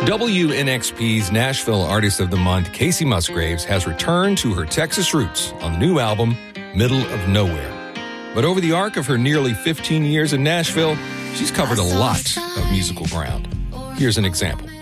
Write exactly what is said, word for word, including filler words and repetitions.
W N X P's Nashville Artist of the Month, Casey Musgraves, has returned to her Texas roots on the new album, Middle of Nowhere. But over the arc of her nearly fifteen years in Nashville, she's covered a lot of musical ground. Here's an example.